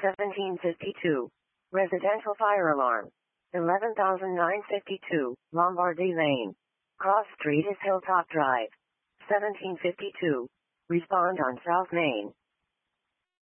1752. Residential fire alarm. 11,952, Lombardy Lane. Cross Street is Hilltop Drive. 1752. Respond on South Main.